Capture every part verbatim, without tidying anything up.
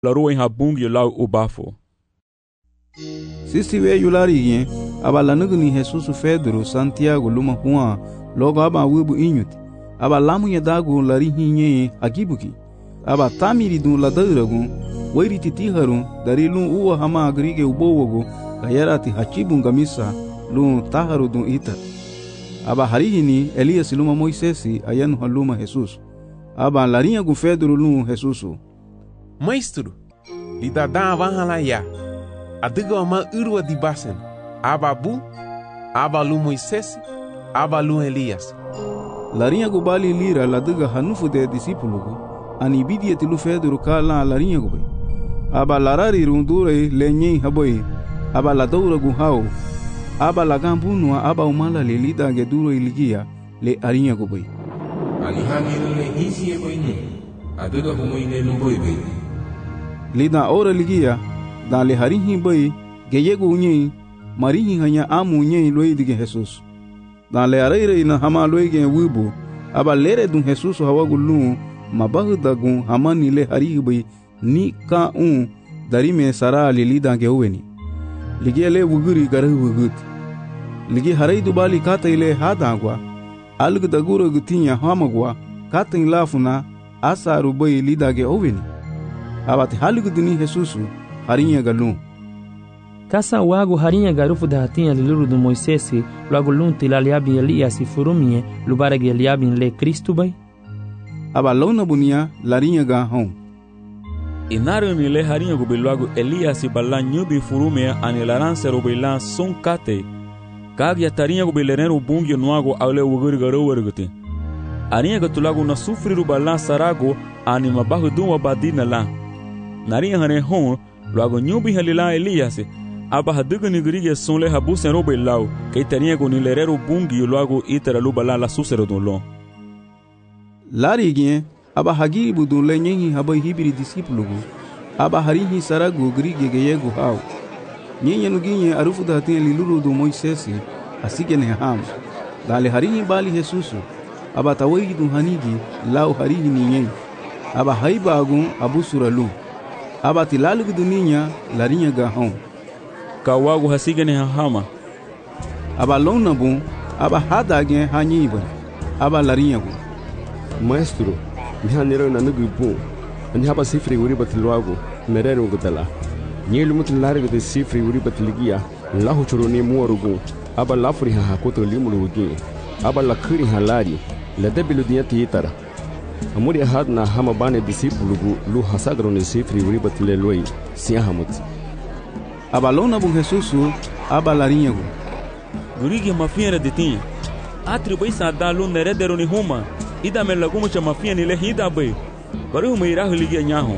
Laro em habung yulau ubafo. Sisi we yulari yen aba lanugni Jesus Pedro Santiago luma huwa logo aba wubu inyuti aba lamu yedagu lari hinye agibuki aba tamiri dun ladaragu wairi titiharu dari lun uwa hama agrige ubowogo gayarati hachibun gamisa lun taharu dun ita aba harihini Elias luma Moisesi ayanu haluma Jesus aba larinha gu Pedro lun Jesusu Maestro, lidadaan wahala ya. Adiga ama urwa di basen. Aba bu, aba lu Moisés, aba lu Elias. Larinha gu bali lira ladiga hanufu de discípulo ani bidia tilu Pedro kala larinha gu bai. Aba larari rundure lenye haboi. Aba la doura gu hao. Aba la gambunua aba umala le lida geduro iligia le arinha gu bai. Alihani le hisi e bai ni. Adiga humoi ne lumboi bai. Lida ora ligia da le harihi bai geyego unye marihi hanya amu unye loi dige Jesus da le areire na hama loi ge wubu aba lere dun Jesus hawagu lu mabahu dagun hama ni le harihi bai ni ka un dari me sara le lida ge uweni ligia le wuguri garahu wugut ligi harai dubali kata ile hadagwa algu daguro gutinya hamagwa kata lafuna asaru bai lida ge uweni abate haluguduni Jesusu harinha galum Kasa wago harinha garufu da hatinha liluru do Moisés logo lunti laliabi Elias furumie lubaragi Eliabi le Cristo bai aba lona bunia larinha ga hom Inaru ni le harinha go belogo Elias balla nyubi furumie anilaran sero bella son kate kag ya tarinha go belereno bungi noago aule wuguri garo wergute arinha go tulago na sufriru balla sarago anima bahudu wabadina la Narinha hane hon, logo nyubi halila Elias, aba hadugu nigurige sonle habu senro belau, que tarinha go nilerero bungi logo itera lubala la susero don lo. Larigien, aba hagibu dun lenyehi haba hibiri discípulo, aba harihi sarago grige geyego hao. Nyenye nuginye arufu da hatin liluru do Moisés, asige ne ham. Dale harihi bali Jesusu, aba tawayi dun hanigi, lau harihi ninyen. Aba haiba agun abu suralu. Aba tilalu dunia larinha gahon. Kawago hasige ne hama. Aba lona bun, aba hadagen hanyiba. Aba larinha gu. Maestro, mihanero na nugu bun. Ani haba sifri uri batiluago, merero gudala. Nyelu mutu largo de sifri uri batiligia, lahu churoni muarugu. Aba lafuri ha hakoto limulugi. Aba lakuri halari, la debilu diati itara. Amuri ahad na hama bane discípulo lu hasagro ne sifri uri batile loi sia hamut abalona bu Jesusu aba larinha gu gurigi mafia de tinha atribui sa da lu neredero ni huma ida me lagumo cha mafia ni le hida bai baru me ira huligi nyaho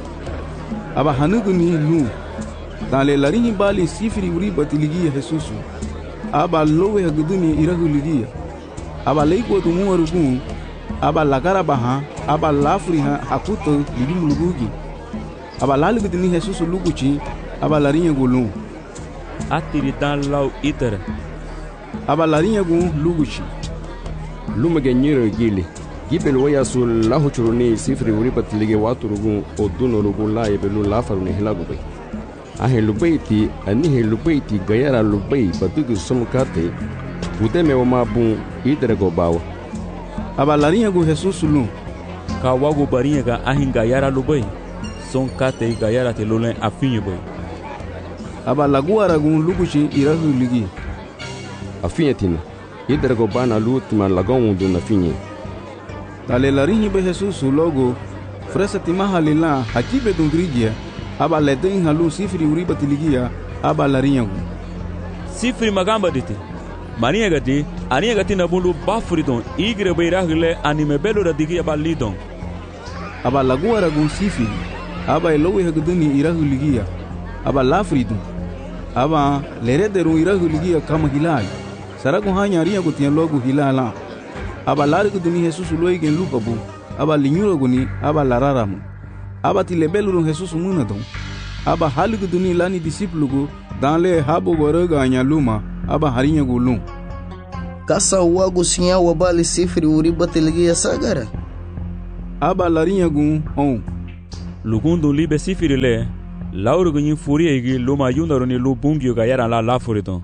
aba hanugu ni lu dale larinha bali sifri uri batiligi Jesusu aba lowe haguduni ira huligi aba leiko du muarugu aba lagara baha aba lafri ha hakuto libi mulugugi aba lalugu ni Jesus luguchi aba larinha gulu atiri dan lau itera aba larinha gu luguchi luma genyiro gili gibel waya sul lahu churuni sifri uri batlige waturugu oduno rugu la ebelu lafaru ne hilagu bai ahe lubaiti ani he lubaiti gayara lubai badugu somkate udeme wa mabun idere go bawa aba larinha gu Jesus lu Kawago barinha ga ahin gayara lubai son kate gayara te lolen afinho bai aba laguara gu luguchi irahu ligi afinha tina idere go bana lutima lagon do na finhe dale larinha be Jesus logo fresa timaha lila hakibe dungrigia aba leden halu sifri uri batiligia aba larinha gu sifri magamba dite Marinha gati, arinha gati na bundu bafridon, igre beirahule anime belo radigi abalidon. Aba laguara gun sifri, aba elowe haguduni irahuligia, aba lafridon, aba lerederun irahuligia kama hilal. Saragun hanya arinha gutia logo hilala. Aba lariguduni Jesus loigen lupabu, aba linyura guni, aba lararamu. Aba tilebelurun Jesus munadon. Aba haliguduni lani discípulo danle habo goraga anyaluma. Aba harinha gulum Kasa wago sinha wabali sifri uri batiligia sagara aba larinha gun on lugundu libe sifiri le lauru gunyin furie igi luma yundaru ni lu bungyo ga yaran la lafuriton.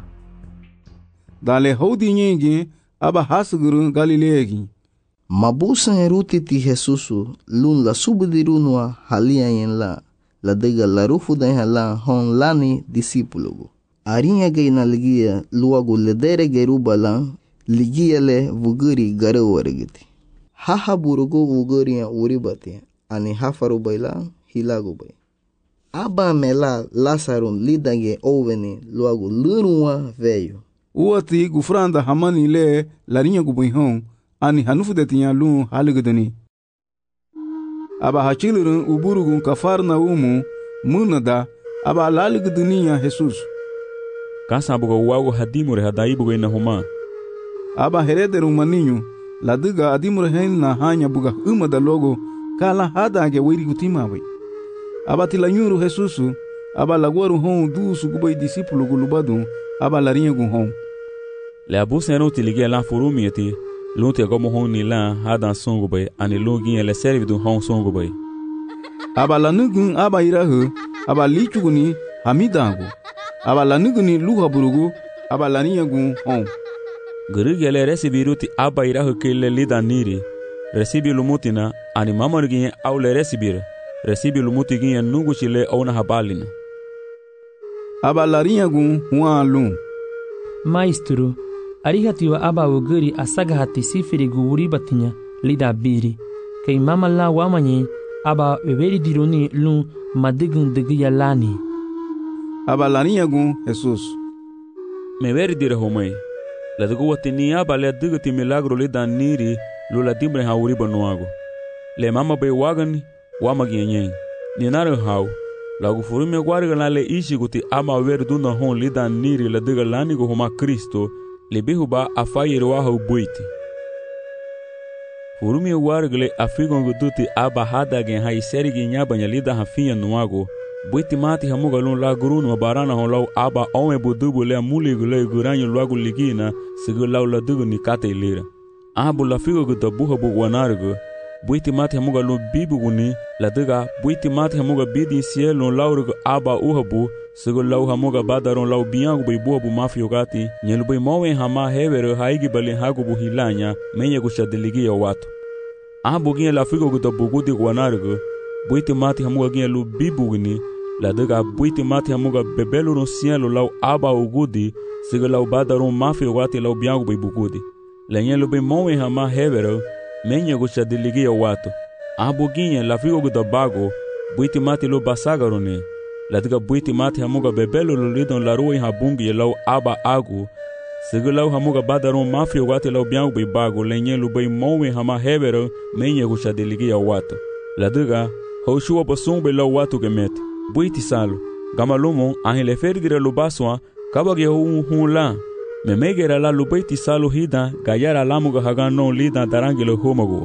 Dale hodi nyingi aba hasuguru Galilea gi. Mabusan rutiti Jesusu lun la subudirunwa halia yen la la dega la rufu da la hon lani disipulugu. Arinha gay na ligia luagu ledere geruba la ligia le vuguri gare warigiti. Haha burugu vuguri ya uribati ani hafaru bayla hilagu bay. Aba mela Lazarun lidage oveni luagu lurunwa veio. Uati gufranda hamani le larinha gubihon ani hanufu de tinya lu haligudani. Aba hachilurun uburugun Kafarnaumu munada aba laligudaniya Jesus. Kasa buga wago hadimure hadai buga ina huma. Aba herederu maninho ladiga adimure henna hanya buga umada logo kala hadage wiri gutimawe. Aba tilanyuru Jesusu aba laguaru hon dusu gubai disipulu gulubadu aba larinha gun hon. Le abusa no tiligia la furumieti lunte gomo hon ni la hadan songubai ani login ele servidu hon songubai. Aba lanugun aba irahu aba lichuguni hamidangu. Aba lanuguni luha burugu aba larinha gun hon. Gurigele resibiruti aba irahu kele lida niri resibi lumutina ani mamargin aule resibir resibi lumutigin nungu chile ona habalina. Aba larinha gun huan lum. Maestro, arihatiwa aba wuguri asagahati sifiri guwuri batinya lida biri. Kay mama la wamanye aba weberi dironi lum madigun digiya lani. Aba larinha gun Jesus. Me veri dire homai. La dugu watini aba le digati milagro lida niri lula dimbre hauri banuago. Le mama bay wagan wamagienyen. Ninare hau. Lagu furume guarga la le ishi guti ama ver duna hon lida niri la diga lani go homa Kristo le behuba afayir waha ubuiti. Furume guarga le afigon guduti aba hadagen hai serigi nyabanya lida hafiya nuago buiti mati hamuga lun la gurunu barana hon lau aba onwe budubu le muli gule guranyo luagu ligina sigu lau la dugu ni kate ilira. Abu la figo guta buha bu wanargo buiti mati hamuga lun bibu guni la diga buiti mati hamuga bidi sielun laurgo aba uhabu sigu lau hamuga badaron lau biyangu bai buha bu mafio gati nyelu bai mawe hama hevero haigi balin hagu bu hilanya menye gusha diligia watu. Abu gine la figo guta bugudi wanargo buiti mati hamuga gine lu bibu guni la diga buiti mati hamuga bebelu ron sielu lau aba ugudi sigu lau badaron mafio gati lau biyangu bai bugudi la nyelu bai mawe hama hevero menye gusha diligia watu. Abu gine la figo guta bago buiti mati lu basagarone la diga buiti mati hamuga bebelu lu lidon la ruwa habungi lau aba agu sigu lau hamuga badaron mafio gati lau biyangu bai bago la nyelu bai mawe hama hevero menye gusha diligia watu. La diga haushua basumbe lau watu gemeti buiti salo gamalumo ahile ferdire lubaswa kabage hu hu la memegera la lubaiti salo hida gayara lamuga hagano lida darangelo humago.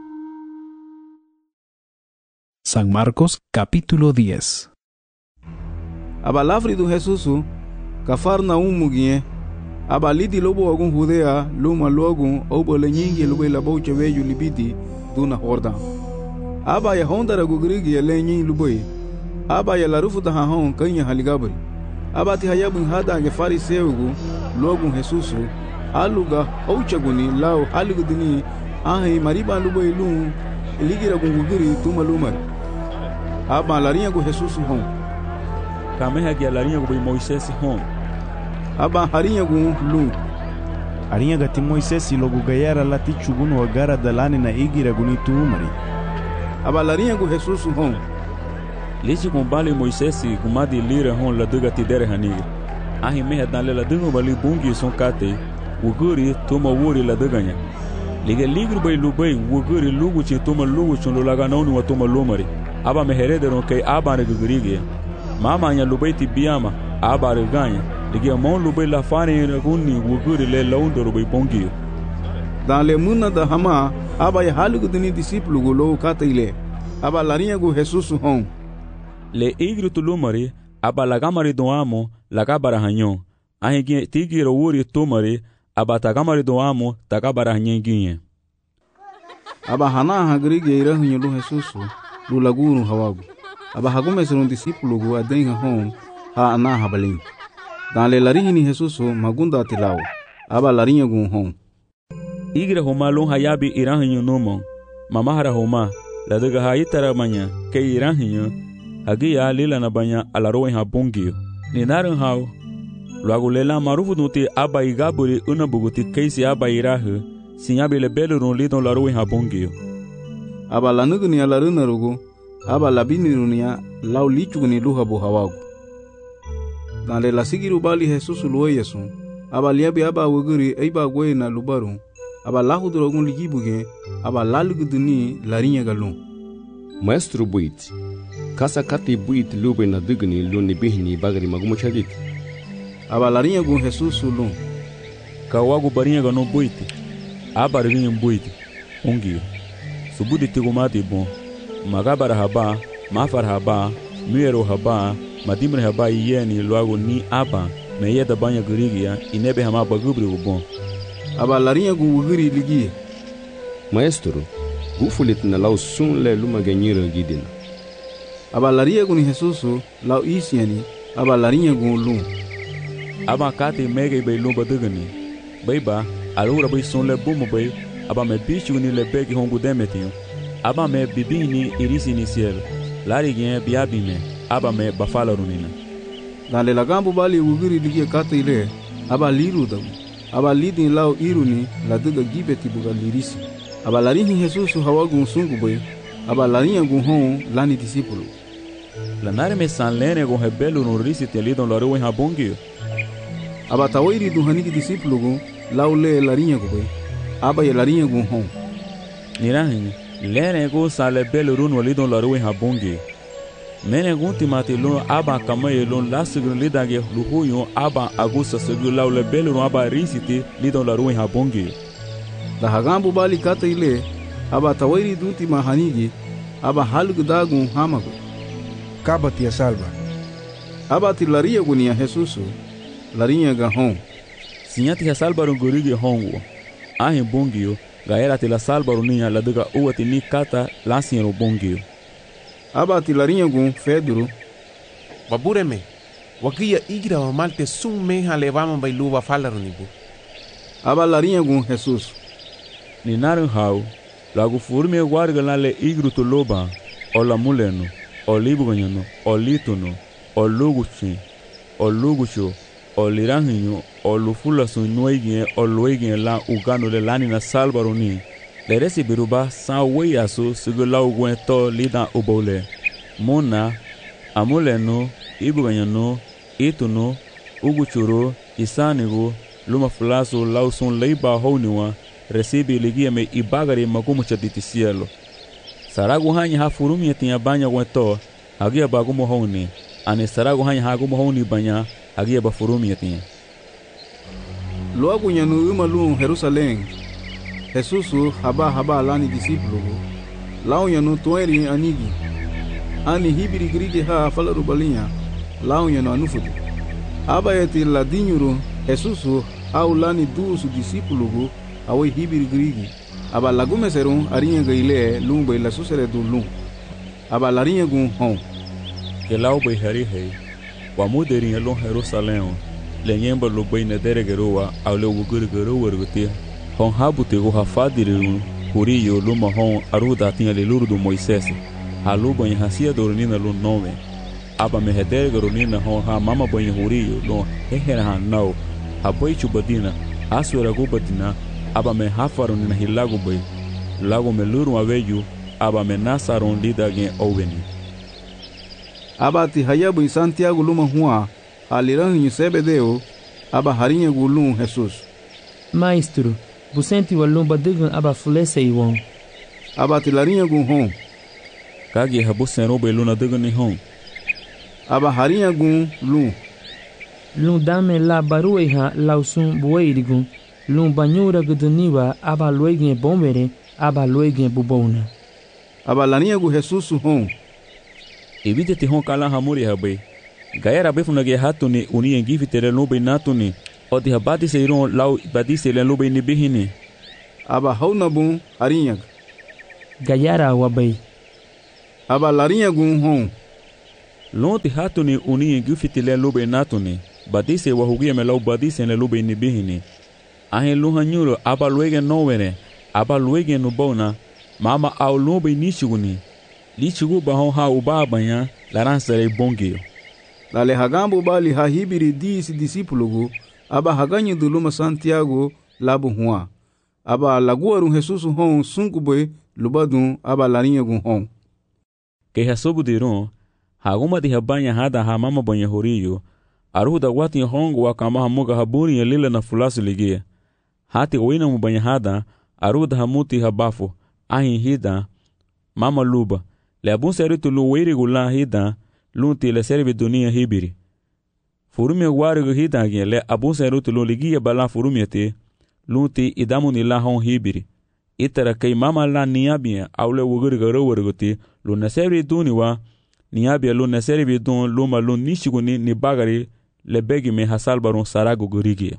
San Marcos capítulo diez. Abalafri do Jesusu Kafarnaumu gie abalidi lobo agun Judea luma logun obole nyingi lobe la bouche veju libidi duna horda. Aba ya hondara gugrigi ya lenyi luboy. Aba ya larufu da hahon kanya haligabri. Aba ti hayabun hada ge fariseugu logun Jesusu aluga ouchaguni lao haligudini ahi mariba luboy lum ligira gungugiri tuma lumar. Aba larinha go Jesusu hon. Kameha ge larinha go bai Moisés hon. Aba harinha go lum. Arinha gati Moisés logo gayara lati chugunu agara dalani na igira guni tumari. Aba larinha go Jesusu hon. Lichi kumbali Moisés kumadi lira hon la duga tidere hanigi. Ahi meha dale la duga bali bungi son kate wuguri tuma wuri la duganya. Liga ligru bai lubai wuguri lugu chi tuma lugu chun lulaga nauni wa tuma lumari. Aba meherederon kay aba ne gugurigi. Mama nya lubai ti biyama aba reganya. Liga mon lubai la fane raguni wuguri le laundo bai bungi. Dale muna da hama aba ya halugudini disipulu go lo kate ile. Aba larinha go Jesusu hon. Le igru tulumari aba lagamari do amo lagabara hanyon. Ahi tigiro wuri tumari aba tagamari do amo tagabara hanyenginye. Aba hana hagrige ira hunyo Jesusu lu lagunu hawagu. aba hagumeser un discípulo gu adenha hon ha ana habalin. Dan le larini Jesus magunda tilao, aba larinha gun hon. Igre homa lon hayabi irahinyo nomon, mamahara homa, la daga haitara manya, ke irahinyo, hagia lila na banya alaroen ha bongio. Ni naran hao, luago lela marufu nuti aba igaburi unabuguti keisi aba irahu, sinyabi le belu ron lidon laroen ha bongio. Aba lanugni alaruna rugu, aba labini runia lau lichugni luha buhawagu. Dan le la sigiru bali Jesus luwe yesu, aba liabi aba wuguri eiba gwe na lubaru, aba lahu drogun ligibuge, aba laluguduni larinha galun. Maestro buit, kasa kati buit lube na dugni luni bihni bagari magumuchadit. Aba larinha gun Jesus lun. Kawagu barinha gano buit, aba rinha buit, ongio. Subudi tigumati bon, magabara haba, mafar haba, muero haba, madimre haba yeni luago ni aba, meye da banya gurigia, inebe hama bagubri ubon. Aba larinha gu wuguri ligi. Maestro, gufulit na lau sun le luma genyira gidina. Aba larinha gu ni Jesus lau isiani, aba larinha gu lum. Aba kate mege bay lumba dugani. Bayba, alura bay sun le bumu bay, aba me bichu ni le begi hongu demetio. Aba me bibini irisi ni ciel. Lari gen biabi me, aba me bafala runina. Dan le lagambu bali wuguri ligi kate ile, aba liru damu. Aba lidin lau iruni la duga gibeti buga lirisi. Aba larinhi Jesus hawagun sungu boy, aba larinha gun hon lani discípulo. La nare me san lene gun hebelu no risi te lidon la ruin habongio. Aba tawairi dun haniki discípulo gun lau le larinha gun boy, aba ye larinha gun hon. Nirahin, lene gun san le belu run lidon la ruin habongio. Mene gun timati lon aba kamaye lon la sigun lidage luhuyon aba agusa sigun lau le belu run aba risi te lidon la ruin habongio. Da hagambu bali kata ile, aba tawairi dunti mahanigi, aba halug dagun hamago. Kaba tia salva. Aba ti laria gunia Jesus, larinha ga hon. Sinyati ha salbaru gurigi hongo. Ahin bongio, gaera ti la salbaru niya la duga uwati ni kata lasiero bongio. Aba ti larinha gun Pedro. Babureme, wakia igra wa malte sun meha levama bailuva falarunibu. Aba larinha gun Jesus. Ni naran hau, lagu furme warga na le igru to loba, o la muleno, o libuganyano, o litono, o luguchi, o lugucho, o liranhinyo, o lufula sun nuegien, o luegien la ugano le lani na salbaroni. Le resi biruba sa weyaso sigo la uguen to lidan ubole. Mona, amuleno, ibuganyano, itono, uguchuro, isanigo, luma fulaso lau sun leiba honiwa, recibe ligia me ibagari magumu chaditi cielo. Saragu hanya ha furumi tinha banya wento, hagia bagumo honi, ane saragu hanya hagumo honi banya, hagia ba furumi tinha. Logo nyanu umalu Jerusalém, Jesus haba haba lani discípulo, lau nyanu toeri anigi, ani hibiri grige ha falaru balinha, lau nyanu anufudu. Aba yeti ladinyuru, Jesus au lani dusu discípulo, awe hibiri grigi, aba lagume serun arinha gaile lumbe la susere du lum, aba larinha gun hon. Que lau bei hari hei, wa muderinha lon Jerusalém, lenyemba lo bei nedere geroa, au le wuguri geroa rugutia, hon habute go hafadiri huriyo luma hon aruda tinha le luru do Moisés, haluba em hasia doronina lo nome, aba me hedere geronina hon ha mama banha huriyo lon hehera hanau, ha boi chubadina, asura gubadina, aba me hafaron na hilago bay lago me luru aweju aba me nasaron lida gen oweni aba ti hayabu in Santiago luma hua aliran in Sebedeo aba harinha gulum Jesus. Maestro, busenti walum badigun aba fulese iwon. Aba ti larinha gun hon. Kagi habusen robe luna digun ni hon. Aba harinha gun lum. Lum dame la barueha lausun bueirigun. Lum banyura guduniwa aba luegin bombere aba luegin bubona. Aba larinha gu Jesus hon. Evite ti hon kala hamuri habe. Gaera befuna ge hatuni uni engivi tere lobe natuni. Odi habati se iron lau badise le lobe ni bihini. Aba hauna bun harinha. Gayara wabai. Aba larinha gun hon. Lonti hatuni uni gufiti le lube natuni. Badise wahugia melau badise le lube nibihini. Ahe luha nyuro aba luege nowere. Aba luege nubona. Mama au lube nishuguni. Lichugu bahon ha ubabanya laransere bongio. Dale hagambo bali hahibiri disi disipulugu. Aba haganyi duluma Santiago labu hua. Aba laguaru Jesusu hon sunkubwe lubadun aba larinyagun hon. Ke hasobu dirun. Haguma di habanya hada hamama banya horiyo. Aruda wati hongo wakama hamuga haburi ya lila na fulasu ligia. Hati wina mubanya hada. Aruda hamuti habafu. Ahin hida. Mama luba. Le abun seritu lu wiri gula hida. Lunti le servi dunia hibiri. Furumia warigu hida gien le abun seritu lu ligia bala furumia te. Lunti idamu ni la hon hibiri. Itara kay mama la niabia aule wuguriga rawariguti. Lu na servi duniwa. Niabia lu na servi dun luma lu nishiguni ni bagari le begi me hasalbarun saragu gurigia.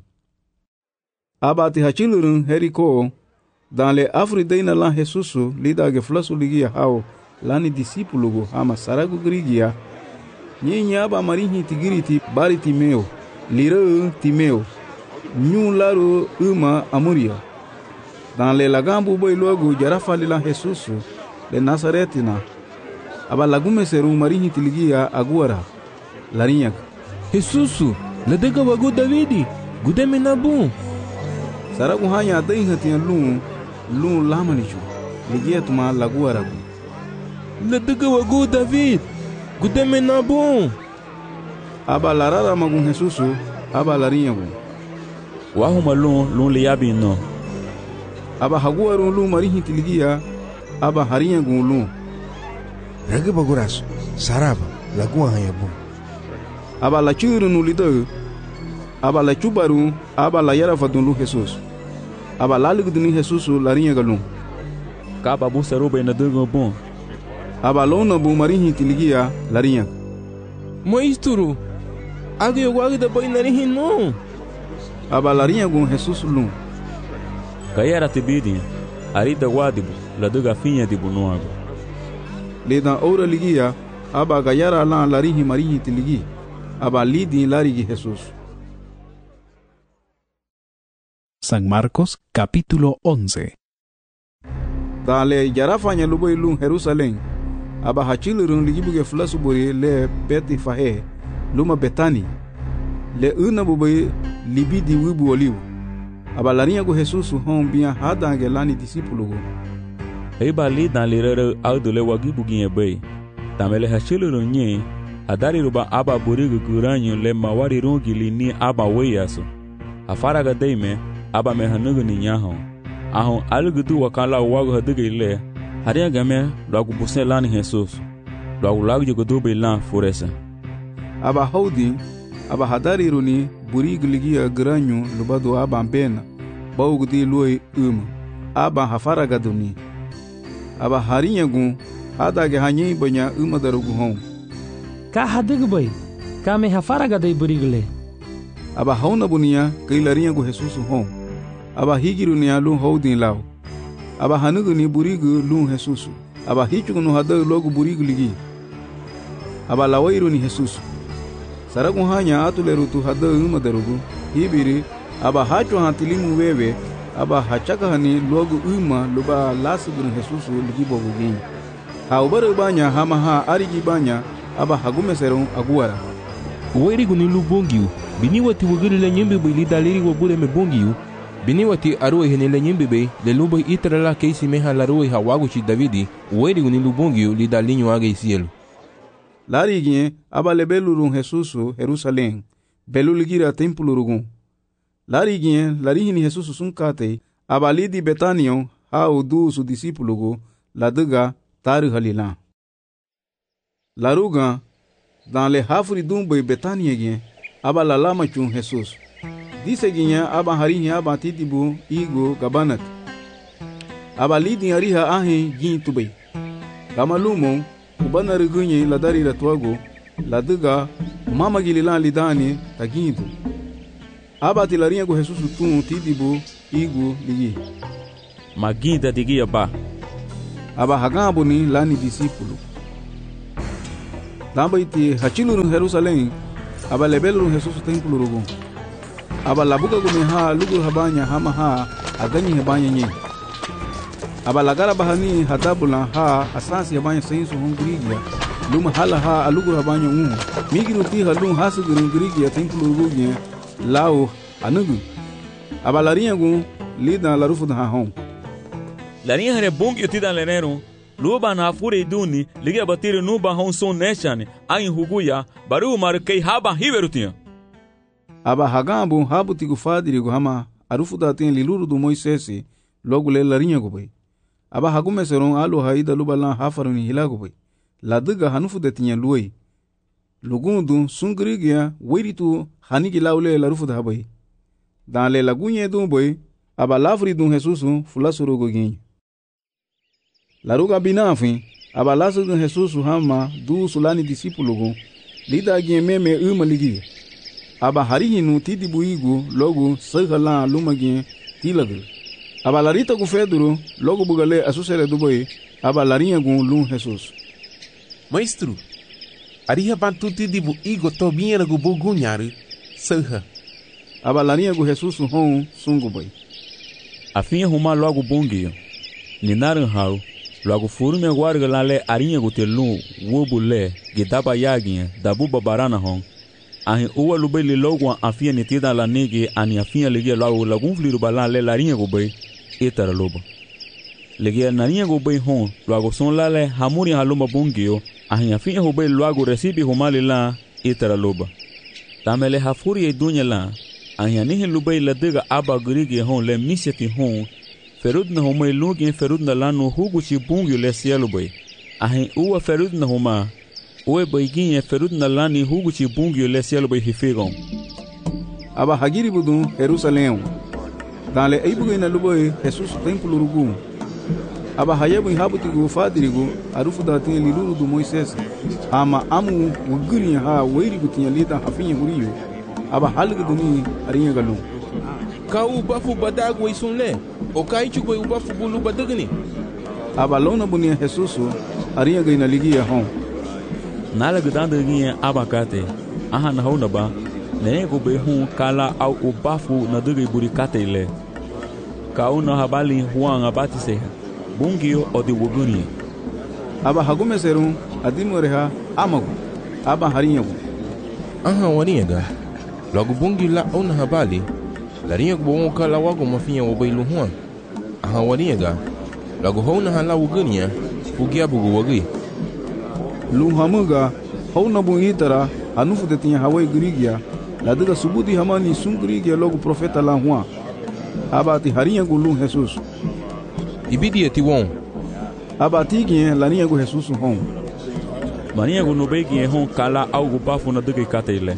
Abati hachilurun heriko. Dan le afridaina la Jesusu lida ge flasu ligia hao. Lani disipulugu ama saragu gurigia. Nyi aba marihi tigiriti bari Timeo. Lira Timeo. Nyu laru uma amuria. Dan le lagambu boy logo jarafa lila Jesusu le Nazaretina. Aba lagume seru marihi tiligia aguara. Larinyak. Jesusu, ladega wagu Davidi. Gudeme nabu. Saragu hanya dai hatian lu lu lamanichu. Ligia tuma laguara gu. Ladega wagu David. Gudeme nabu. Aba larara magun Jesusu. Aba larinyagu. Wahuma lun lun liabi no. Aba haguaru lu marihi tiligia. Aba harinyagu lu. Rage baguraso. Saraba. Lagua hanyabu. Aba la churu nulido. Aba la chubaru. Aba la yara fadunlu Jesus. Aba la liguduni Jesusu larinyagalun. Kaba bu seruba ina dungo bon. Aba lona bu marihi tiligia larinyak. Moisturu. Agi yoguagi da boy narihi no. Aba larinyagun Jesus lun. Kayara tibidi. Arida wadibu. Laduga finha dibu noago. Ledan ora ligia. Aba gayara la larihi marihi tiligi. Aba lidi larigi Jesus. San Marcos capítulo once. Dale yarafanya lubo ilun Jerusalén. Aba hachilurun ligibuge flasubori le beti fahe. Luma Betani. Le una bubai libidi wibu oliu. Aba larinyagu Jesus hon biya hadange lani disipulugu. Eba li dan lirere audule wagibu ginye bay. Tamele hachilurun nye. Adari ruba aba burigu guranyu le mawari rungili ni aba weyasu. Afaraga deime. Aba me hanugu ni nyahon. Ahon alugudu wakala wagu hadugu ile. Haria game lagu busen lani Jesus. Lagu lagu yugudu be lan furesa. Aba haudi. Aba hadari runi burigu ligia granyu lubadu aba mbena. Baugudi luoi uma. Aba hafaraga duni. Aba harinyagu. Hadage hanyi banya uma darugu hon. Ka hadugu bay. Ka me hafaraga day burigu le. Aba hauna bunia kay larinyagu Jesus hon. Aba higiru ni alun houdin lao. Aba hanugu ni burigu lun Jesusu. Aba hichugu no hada logo burigu ligi. Aba lawairu ni Jesusu. Saragu hanya atuleru tu hada uma darugu. Hibiri. Aba hachu hantilimu wewe. Aba hachaka hani logo uma luba lasigun Jesusu ligi bogu gini. Ha ubaru banya hama ha arigi banya. Aba hagume serun aguara. Uwerigu ni lubongiu. Bini wati wugiri le nyembe bili daliri wabule me bongiu. Bini wati arue hene le nyembe be le lubo itra la keisi meha la rue hawagu chi Davidi. Uwerigu ni lubongiu li dalinyu age isielu. Lari gien aba le belurun Jesusu Jerusalén. Belu ligira tempulurugun. Lari gien lari hini Jesusu sunkate. Aba lidi Betanion ha udu su disipulugu. La duga taru halilan. Laruga. Dans le hafri dumbe Betania gien. Aba la lama chun Jesus. Dise ginya aba harihi aba titibu igo gabanat. Aba lidi hariha ahe gin tubay. Gama lumo, ubana rigunye la dari la tuago, la duga, mama gililan lidani tagintu. Aba tilarinha go Jesus tun titibu igo ligi. Maginda digia ba. Aba hagabo ni lani disipulu. damba iti hachilurun Jerusalén aba lebelurun Jesus templo rugun aba labuga gumi ha lugur habanya hama ha agani habanya nyi aba lagara bahani hadabula ha asasi habanya sainsu hungrigia luma hala ha alugur habanya un migiru ti halun hasugurun grigia templo rugun lao anugu aba larinha gun lida larufu da hon larinha hare bungi utida lenero luba na fure duni liga batiri nuba hon son neshane ain huguya baru markei haba hiverutinha aba hagambu habu tigu fadiri gu hama arufu da tin liluru do Moisés logo le larinha gu bai aba hagume seron alu haida lubala hafaruni hilagu bai ladiga hanufu de tinha luoi lugundu sungrigia wiritu hanigi laule larufu da bai dan le lagunye du bai aba lafri du Jesus fulasuru gu gin laruga binafin aba lasu du Jesus hama du sulani discípulo gu lida gin meme uma ligi aba harihinu tidi buigu logo sagala lumagin tilagul aba larita gu Pedro logo bugale asusere du bai aba larinha gu lum Jesus Maestro, ariha bantu tidi bu igo tobinha gu bugunyaru saha aba larinha gu Jesus hon sungu bai afinha huma logo bongio ninaran hau logo furume guarga lale arinha gu telu wobule gidaba yaginha dabu babarana hon ahi uwa lubeli logo afia nitida la nege ani afia ligia logo lagun fliru balale larinha gu bai etara lobo ligia narinha gu bai hon logo son lale hamuri haluma bongio ahi afia gu bai logo recibi humali la etara loba tamele hafuri e dunya la ahi anihi lubai ladiga aba grigi hon le misiati hon ferud na homa ilugi ferud na lanu hugu chi bungio le cielo bai ahi uwa ferud na homa uwe baiginha ferud na lani hugu chi bungio le cielo bai hifigon aba hagiri budun Jerusalém dan le eibugo na lubai Jesus templo rugu aba hayebu habuti gu fadirigo arufu da tin liluru do Moisés ama amu wuguni ha weiri gutinha lida hafinha huriyo aba halga duni arinha galu ka u bafu badago isunle o kai chugo u bafu bulu badagni aba lona bunia Jesus arinha gaina ligia hon nala gudanda ginha aba kate aha na hona ba ne go be hu kala au u bafu na dugi burikate ile ka una habali huang abati se bungio o di wuguni aba hagume serum adimoreha amagu aba harinha gu aha waniga logo bungi la una habali larinha gu kala wago mafinha o bailu huang aha waniga logo hona hala wugunia fugia bugu wagi luhamuga hona bu itara anufu de tinha hawai grigia ladiga subudi hamani sungrigia logo profeta la huang aba ti harinha gu lum Jesus ibidi eti won aba tigi larinha gu Jesus hon marinha gu no begi hon kala algo bafu na dugi kate ile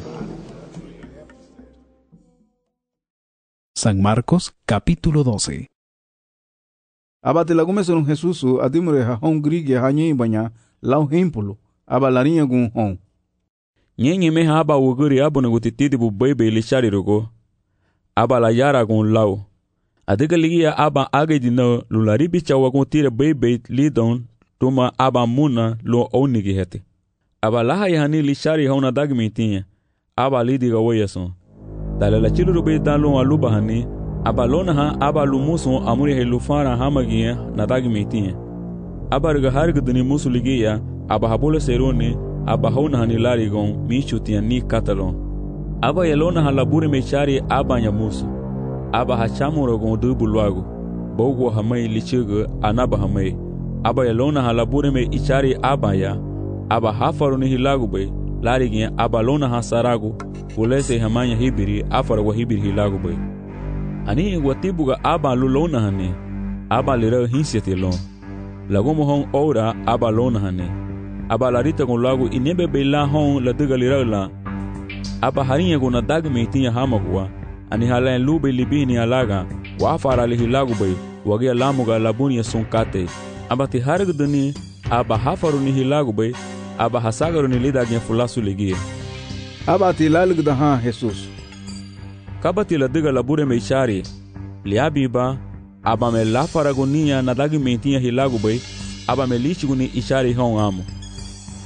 San Marcos capítulo doce. Abate lagume son Jesus adimre ha hon grige ha nyi banya lau hempolo aba larinha gun hon nyenye me aba wuguri abuna gutitidi bu bebe lishari rogo aba la yara gun lau adiga ligia aba agedi no lulari bicha wagun tire bebe lidon tuma aba muna lo onigi hete aba laha yani lishari hona dagmitinha aba lidiga woyason dale la chiluru be dalo aluba hani aba lona ha aba lumuso amuri helufara hamagia na dagmitinha aba riga harga duni musuligia aba habolo serone aba hona hani larigon michutia ni katalon aba yelona halabure mechari aba nyamuso aba hachamuro gon dubu lwago bogo hamai lichigo anaba hamai aba yelona halabure me ichari aba ya aba hafaruni hilago be larigin aba lona hasarago ulese hamanya hibiri afara wa hibiri hilago be ani watibuga aba lulona hane aba lira hinsiete lon lagomo hon ora aba lona hane aba larita gon lago inebe bela hon la diga lira la aba harinha gon na dagme tinha hamagwa ani hala lube libini alaga wa afara li hilago be wage lamuga labunia sonkate aba ti harg dani aba hafaru ni hilago be aba hasagaru ni lida gnya fulasu ligie aba ti lalig da ha Jesus kabati la diga labure me ishari liabiba aba me la faragonia na dagi mentinha hilago be aba me lichiguni ishari hon amo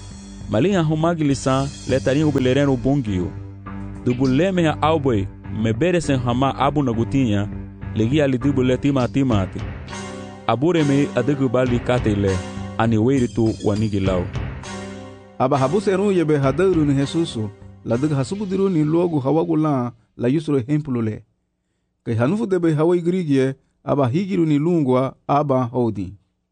Malinha humagili san le tarinho belereno bungio. Dubuleme ha auboy me beresen hama abu nagutinha legi ali dubule tima timati. Abureme adegu bali katele ani weiritu wanigilau. Aba habuseru yebe hadaru ni Jesusu la deg hasubudiru ni logo hawagula la yusro hempulule. Kai hanufu debe hawai grigie aba higiru ni lungwa aba hodi.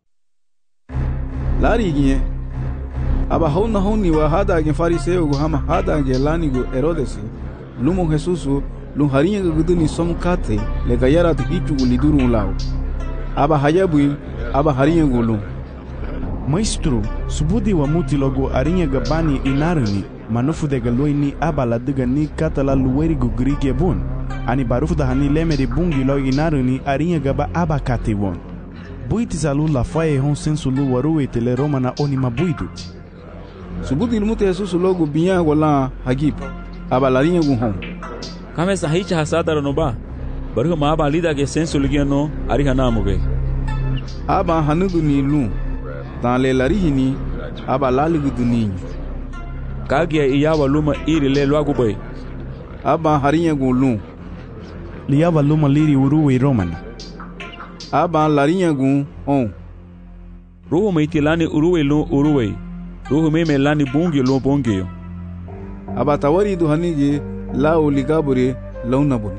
Lari gie aba hona honi wa hada gen fariseo go hama hada gen lani go Herodesi lumo Jesusu lun harinha guduni somkate le gayara te hichu liduru lao. Aba hayabu aba harinha gulu. Maestro, subudi wa muti logo arinha gabani inarani manofu de galoini aba la diga ni katala luweri go grige bon. Ani barufu da hani leme de bungi lo inarani arinha gaba aba kate won. Buiti salu la faye hon sensu lu waruwe tele romana oni mabuidu. Subudi ilmute Jesusu logo binya wala hagib aba la rinha gu hon. Kame sahicha hasada ronoba. Baruhu ma aba lida ke sensu ligiano ariha namuge. Aba hanudu ni lu. Dans les larihini aba laligu duninho. Kagia iyawa luma iri le loagu boy. Aba harinha gu lu. Liyawa luma liri uruwe romana. Aba larinha gu on. Ruhu meitilani uruwe lu uruwe. Ruhu meme lani bungi lu bungi. Aba tawari du hanige la oligabure launabuni.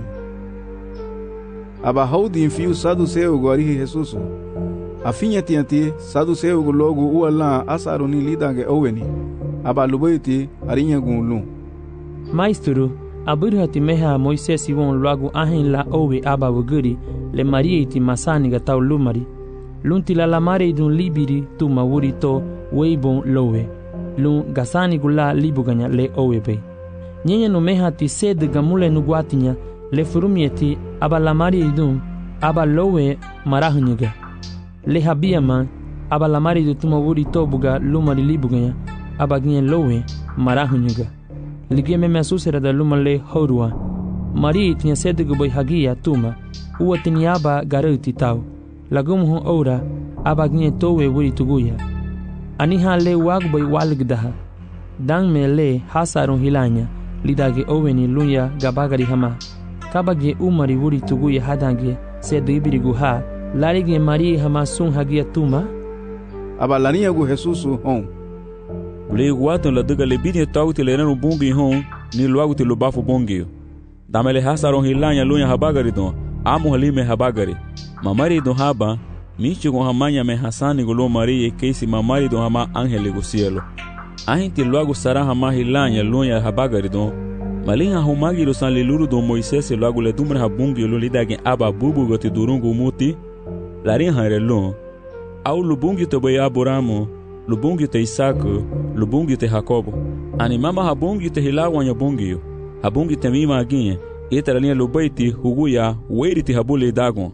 Aba haudi infiu sadu seu gu arihi Jesusu. Afinha tianti sadu seu gu logo uala asaru ni lidange oweni. Aba lubaiti arinha gu lu. Maestro, aburu hati meha Moisés won logo ahin la owe aba wuguri le Maria iti masani ga tau lumari. Lunti la lamare dun libiri tu mawuri to weibon lowe. Lun gasani gula libuganya le owe be. Nyenya no meha ti sed gamule nuguatinya le furumieti aba lamari dun aba lowe marahunyega. Le habia man aba lamari du tu mawuri to buga lumari libuganya aba gnye lowe marahunyega. Ligie me mesusera da luma le horua. Maria tinha sed gubai hagia tuma. Ua tinha aba garauti tau. Lagum hon ora aba gnye towe wuri tuguya. Aniha le wagbai walgdaha. Dang me le hasarun hilanya. Lidage oweni lunya gabagari hama. Kabage umari wuri tuguya hadange sed ibirigu ha. Larige Maria hama sun hagia tuma. Aba larinha gu Jesusu hon. Le guaton la diga le bidhe tauti le renu bungi hon ni luagu te lubafu bungi. Damele hasaron hilanya lunya habagari don. Amu halime habagari. Mamari don haba. Michi con hamanya me hasani golo Maria keisi mamari don hama angele go cielo. Ahinti luagu sara hama hilanya lunya habagari don. Malinha humagi lo san le luru don Moisés luagu le dumre habungi lo lidagin aba bubu gote durungu muti. Larin hanre lon. Au lubungi te boy Abrahamu. Lubungi te Isaac, lubungi te Jacobo. Ani mama habungi te hilawanya bungi. Habungi te mima aginye. Ita linha lubaiti huguya weiriti habule dagon.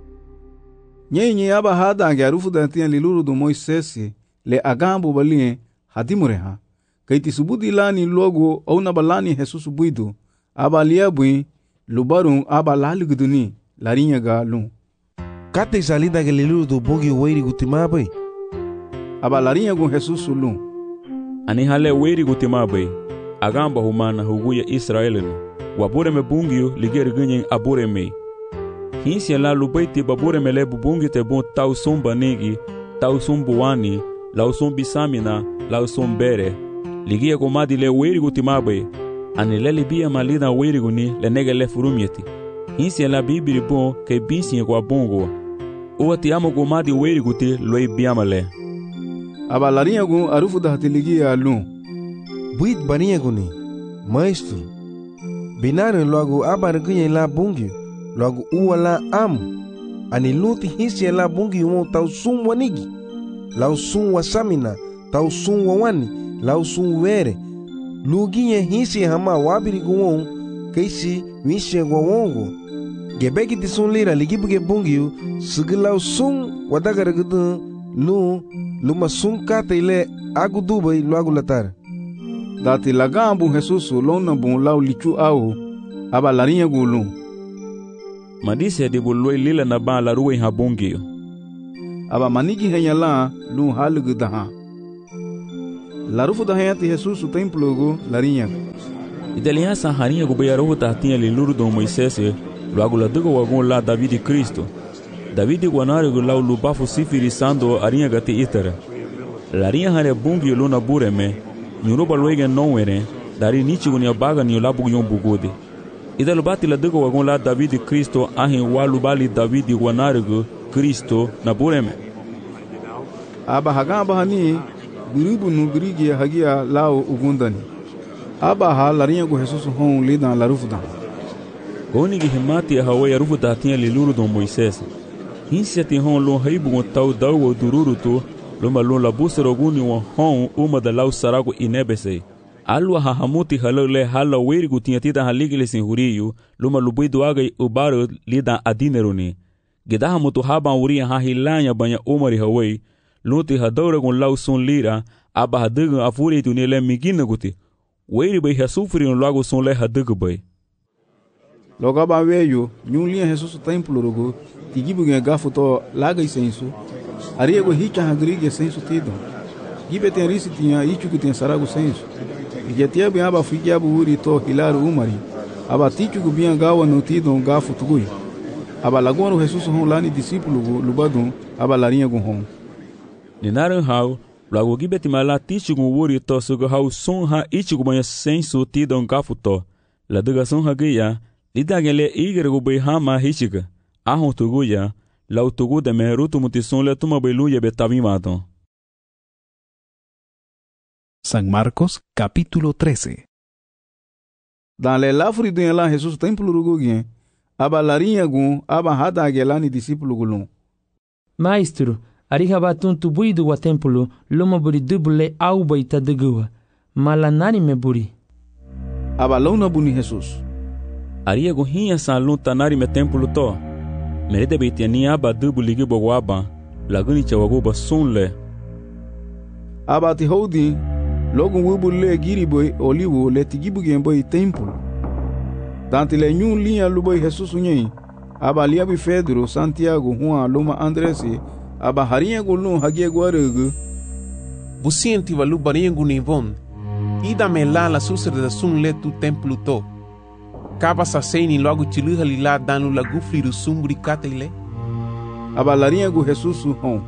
Nyenye aba hada garufu dantia liluru do Moisés le agambo balinhe hadimureha. Kaiti subudi lani logo au na balani Jesus buidu. Aba liabui lubarun aba laliguduni larinha galu. Kate salida ke liluru do bogi weiri gutimabai. Aba larinha gu Jesus lu. Ani hale weiri gutimabai. Agamba humana huguya Israelinu. Wabure me bungio ligeri ganyen abure me. Hinsi la lubaiti babure me le bubungi te bon tau sumba negi, tau sumbu wani, lau sumbi samina, lau sumbere. Ligia gomadi le weiri gutimabai. Ani le libia malida weiri guni le nege le furumieti. Hinsi la bibiri bon ke binsi kwa bongo. Uwa ti amo gomadi weiri guti loi biamale. Aba larinha gu arufu da hatiligia lu. Buit barinha guni, maestro. Binarin logo abar ganha la bungi, logo ua la am. Ani luti hisi la bungi won tau sum wanigi. Lau sum wasamina, tau sum wani, lau sum were. Luginha hisi hama wabiri guon, keisi wishe gwongo. Gebeki ti sun lira ligibuge bungi, sigilau sum wadagara gudu lu luma sum kata ile agudubai logo latar. Dati lagambu Jesusu lona bon lau lichu au aba larinha gulu. Madise de buloi lila na ba la ruwe habungi. Aba manigi henya la lu halugu daha. La rufu da hayati Jesus o templo go larinha. Ideliança harinha go beyarohu tahtinha liluru do Moisés, logo la dugo wagon lá David Cristo. David guanare go lá o lubafu sifiri sando arinha gati itara. Larinha hare bungi luna bureme, nyuruba luege nowere, dari nichi gunia baga ni labu yon bugode. Ida lubati la dugo wagon lá David Cristo ahin walubali David guanare go Cristo na bureme. Aba hagamba hani guribu no grigi hagia lao ugundani. Aba ha larinha go Jesus hon lida la rufuda. Goni gi himati hawa ya rufuda tinha liluru do Moisés. Hinsia ti hon lo haibu go tau dau o dururu to lo malo la busero guni o hon uma da lau sarago inebese. Alwa ha hamuti halo le hala werigu tinha tida haligile sin huriyu lo malo buidu aga ubaro lida adineruni. Gedaha mutu haba uria ha hilanya banya umari hawai. Luti hadaura gon lau sun lira aba hadaga afuri tu nele migina guti weiri bai hasufri no lago sun le hadaga bai loga ba veyo nyun lia Jesus templo rogo tigibu ge gafu to laga isensu ari go hicha hagrige sensu tido gibe ten risi tinha ichu que tem sarago sensu e tia bem aba figia buri to hilaru umari aba tichu go bia gawa no tido gafu tugui aba lagono Jesus hon lani discípulo go lubadun aba larinha go hon Ninaran hau, logo gibeti mala tichigu wuri to sugo hau sun ha ichigu banya sensu tidon gafuto. La duga sun ha gaya, lidagele igergu bai hama hichiga. Ahon tuguya, la utugu de merutu mutisun le tuma bailuya betavimaton. San Marcos capítulo trece. Dans le lafri de la Jesus templo rugugien, aba larinha gun, aba hada agelani discípulo gulun. Maestro, Arihabatun tubuidu wa templo loma buri dubule au baita degua. Malanani me buri. Abalona buni Jesus. Aria go hinha salun tanari me templo to. Merede beitiani aba dubu ligi bogwaba. Laguni chawagoba sunle. Aba ti houdi logo wubu le giriboi olivo le tigibu gemboi templo. Dante le nyun linha luboi Jesus unhei. Aba liabi Pedro, Santiago, Juan, Loma Andresi. Aba harinha gulun hagie guaregu. Busienti valu barinha gunivon. Ida me la la susre da sun le tu templo to. Kaba sa seini logo tiluha lila danu la gufli do sumbri katele. Aba larinha gu Jesus hon.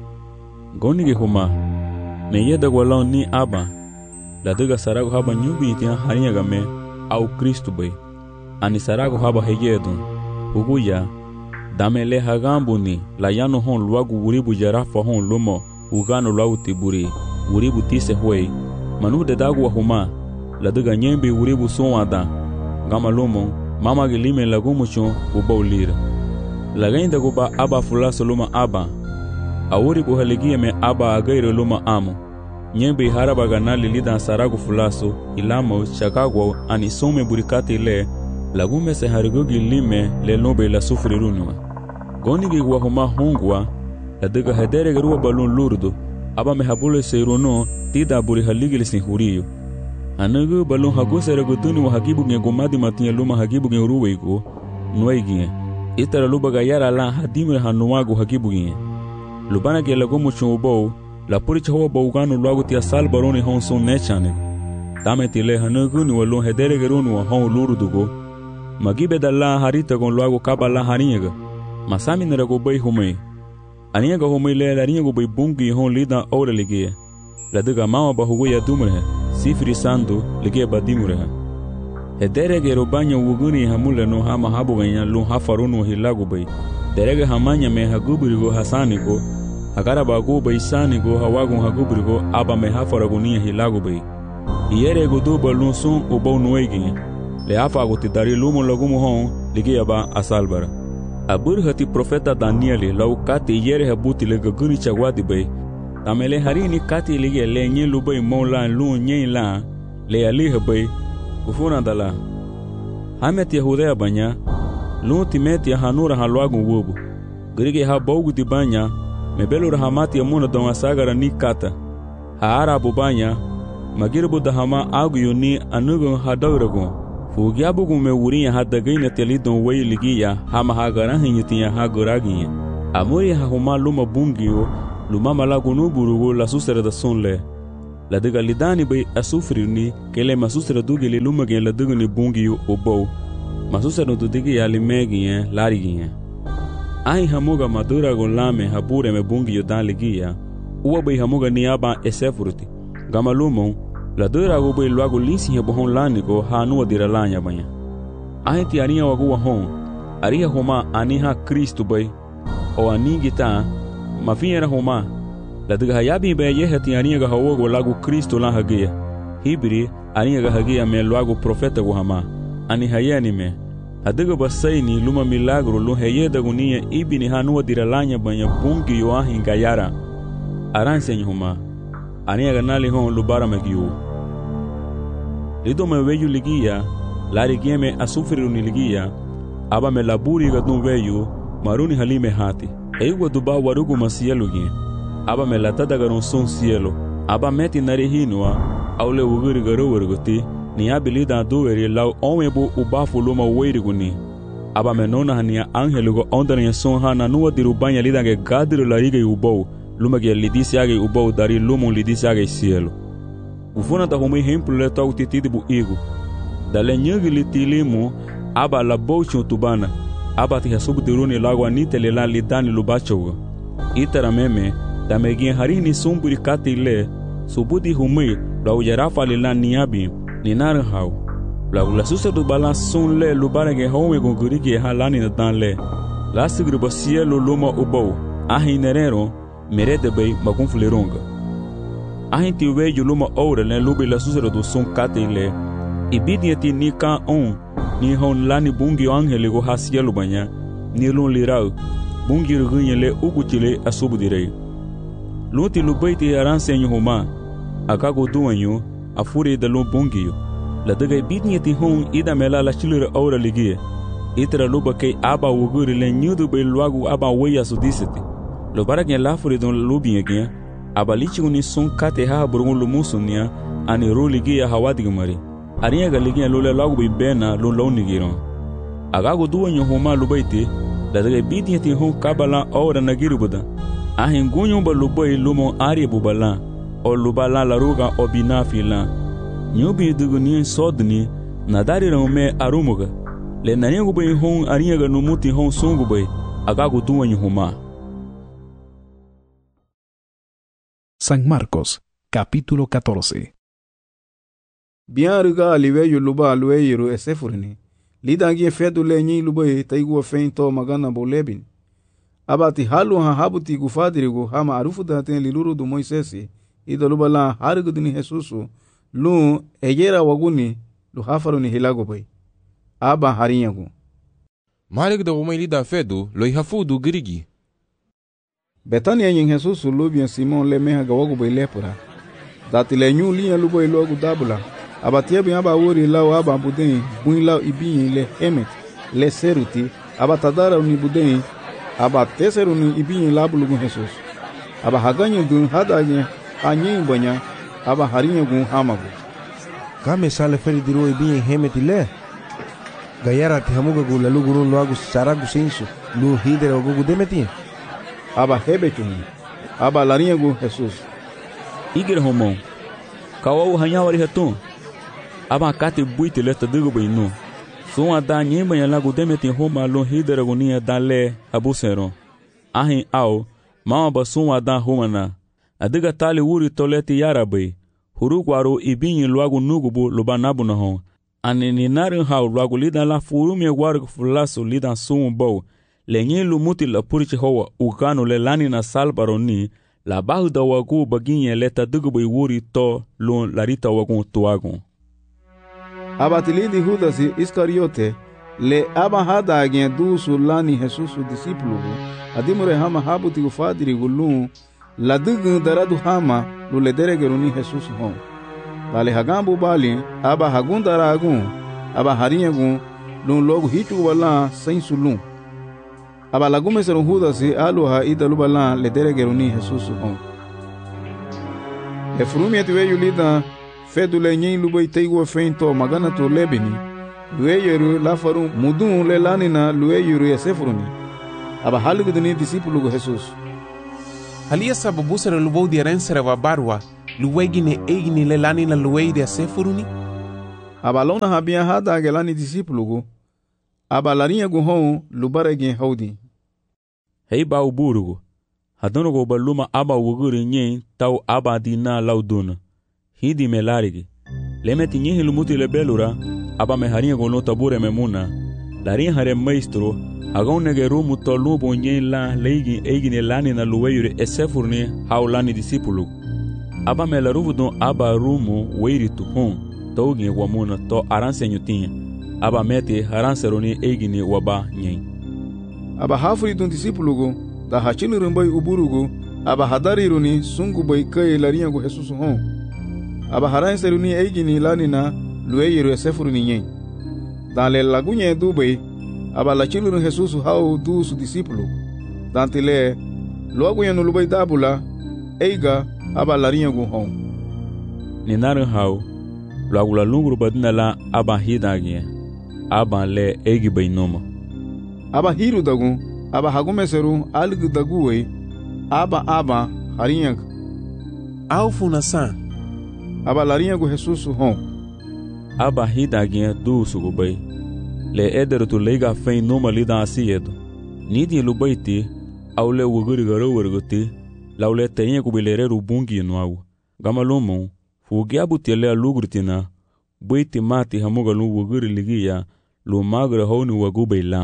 Goni ge homa. Me yeda gwalon ni aba. La duga sarago haba nyubi tia harinha game au Cristo bai. Ani sarago haba hegedun. Uguya. Dame le hagambuni la yano hon luagu uribu jarafa hon lumo ugano luagu tiburi uribu tise huei manu de dagu wahuma la duga nyembi uribu sonwada gama lumo mama gilime lagumucho ubaulira la gainda guba aba fulaso luma aba awuri bu haligie me aba agairo luma amo nyembi haraba ganali lidan saragu fulaso ilamo chakagwa anisome burikati le lagume se harigogi lime le nobe la sufri runwa Gonigi wahuma hongwa, la duga hedere garua balun lurdo, aba me habule seirono, tida buri haligili sin huriyo. Anagu balun hagusere gutuni wa hagibu nge gomadi matinye luma hagibu nge uruweigo, nuaigie. Itara luba gayara la hadimre hanuwago hagibu nge. Lubana ge lagomu chumubou, la puri chahuwa baugano luagu tia sal baroni hon son nechanig. Tame tile hanagu ni walun hedere garunu wa hon lurdugo. Magibe da la harita gon luagu kaba la harinyega. Masami nera go bai humei. Ania go humei le la rinha go bai bungi hon lida ora ligia. La duga mama ba hugo ya dumre. Sifri sando ligia ba dimure. Hedere ge robanya wuguni hamule no hama habu ganya lu hafarunu hilago bai. Derege hamanya me hagubri go hasani go. Agara ba go bai sani go hawago hagubri go aba me hafarago ni hilago bai. Iere go do balun sun o bau noegi. Le afa go tidari lumo lagumo hon ligia ba asalbara. Abur hati profeta Danieli lau kati yere habuti le gaguni chagwadi bay. Tamele harini kati lige le nye lubay mola lu nye la le ali habay kufuna dala. Hamet Yahudea banya lu timeti hanura halwagu wubu. Grige ha bogu di banya mebelu rahamati ya muna donga sagara ni kata. Ha arabu banya magirbu dahama agu yuni anugu hadauragu. Fugiabu gume wurinha hadagaina telidon wei ligia hama hagarahin tiya haguragia. Amuri ha huma luma bungio luma malagu nuburugo la susere da sonle. la dega lidani bay asufrir ni kele masusra duge le lumage la dega ni bungi yu obo masusra no dudigi ya limegi ye larigi ye ai hamuga madura go lame habure me bungi yu dan ligia uwa bay hamuga ni aba esefurti gamalumo la dura go bay luago lisi he bohon lanigo hanu adira lanya banya ai ti aria wago hon aria homa aniha Kristo bay o anigita mafiera homa la dega hayabi be ye hati aria ga hawo lago Kristo la hagia hibri aria ga hagia me luago profeta go hama ani hayani me adega basaini luma milagro lo heye dagunia ibini hanu adira lanya banya bungi yo ahinga yara aranse homa aria ga nali hon lubara megiu lido me veyu ligia lari gieme asufriru ni ligia aba me laburi ga dun veyu maruni halime hati eiwa duba warugu masielo gi aba me latada garon son cielo aba meti nare hinwa aule uguri garo wergoti ni abilida duweri lau onwebo ubafu luma weiriguni aba me nona hania angelugo ondanya son hana nuwa dirubanya lidange gadiru larige ubou lumage lidisi age ubou dari lumun lidisi age cielo ufuna ta homi hemplo le tau titibu igu dale nyagi litilimu aba la bouchu tubana aba ti hasubu diruni lagwa nitele la lidani lubachogo itara meme da megin harini sumburi katile subudi humi la ujarafa lila niabi ni nar haw la la susa du balance son le lubarage home gongurige halani na dan le la sigru basielo luma ubo ahinerero merede bay magunfleronga ahinti weju luma ora le lubi la susa du son katile ibidiati ni ka on ni hon lani bungi angele go hasielo banya ni lon lirau bungi rugunyele ugutile asubudire luti lubaiti aransenyo homa akago duanyo afure da lo bungiyo la daga bidniati hon ida mela la chilure ora ligie itra luba kay aba wuguri le nyudu be luagu aba weya sudisiti lo barake la fure don lubi yake aba lichuni son kate ha burgun lumusunia ani ro ligie hawadi gumari ariya ga ligie lo le lagu be bena lo lo nigiro agago duanyo homa lubaiti la daga bidniati hon kabala ora nagirubuda ahin gunyo ba lubai lumo ari bubala o lubala la ruga obina fila nyubi duguni sodni nadari rome arumuga le nanyangu bay hon ariyaga numuti hon sungu bay agago tuwanyu huma. San Marcos, capítulo catorce. Bianruga aliveyu luba alueyiru esefurni lidangi fedu le nyi lubai taigu feinto magana bolebin abati halu ha habuti gufadirigo hama arufu daten liluru du Moisesi idolubala harigudini Jesusu lu ejera waguni lu hafaruni hilago bay aba harinyagu malig da umay lida fedu lo ihafudu girigi Betania yin Jesusu lu bien Simon le meha gawagu bay lepura dati le nyu liya lu bay logu dabula abatia bien aba wori law aba budin buin law ibin le emet le seruti aba tadara uni budin aba teseru ni ibin labulugu Jesus aba haganyo dun hadanye anyin banya aba harinyo gun hamagu kame sale feri diro ibin hemetile gayara ti hamuga gu lalu gurun loagu saragu sensu lu hidere ogugu demeti aba hebetun aba larinyo gun Jesus igir homo kawo hanyawari hatun aba kate buite leta dugo bayno son ada nyemba ya lagu demeti homa lo hidere gonia dale abusero ahin au mama basun ada homana adiga tali wuri toleti yarabe hurukwaro ibinyi luagu nugubu lobanabu na hon anini narin hau luagu lidan la furumi waru fulaso lidan sumu bau lenye lumuti la purichi hoa ukano le lani na salbaroni la bahuda wagu baginye leta dugubu wuri to lon larita wagu tuagu abatilidi Judasi Iscariote le aba hada agien dusu lani Jesusu disipulugu adimure hama habuti gufadiri gulun la dugun daradu hama lu le deregeruni Jesusu hon dale hagambu bali aba hagun daragun aba harinyagun lun logu hitu wala sensulun aba lagume serun Judasi aluha idalu bala le deregeruni Jesusu hon le frumieti weyu lida fedule nyin lubai teigo feinto magana to lebeni lueyeru lafaru mudun le lanina lueyeru yasefuruni aba halugudini disipulugu Jesus halia sababu sere lubou di arensere wa barwa luwegi ne egini le lani na luweidi a sefuruni? Abalona habia hada gelani disipulugu. Abalarinha gu hon lubaregen haudi. Hei ba uburugu. Hadono go baluma aba wuguri nyen tau aba dina lauduna. Hidi melarigi. Lemeti nyehi lumuti le belura, aba meharinha go no tabure memuna. Larin hare maestro, agonege rumu tolubo nyen la leigi egine lani na luweyure esefurni haulani disipulu. Aba melaruvu don aba rumu weiri tu hon, taugi wamuna to aranse nyutinha. Aba meti haranseroni egine waba nyen. Aba hafuri don disipulugo, da hachilurumbai uburugo, aba hadariruni sungu bai kai larinha go Jesus hon. Aba haranseroni egine lani na luweyure esefurni nyen. Dans le lagunye dubai, aba la chilurun Jesus hau du su discípulo. Dante le, logo yanu lubai dabula, eiga aba larinha gu hon. Ninarin hau, logo la lungru badina la aba hidagie, aba le eigi bai noma. Aba hiru dagun, aba hagumeseru algu daguwe, aba aba harinha. Au funasan. Aba larinha gu Jesus hon. Aba hidagie du sugubai. Le eder tu leiga fein numa lida asiedo. Nidi lubaiti, au le wuguri garo werguti, lau le teinha kubilere rubungi nuau. Gama lumon, fugiabu tiele lugrutina, buiti mati hamuga lu wuguri ligia, lu magre honi wagubei la.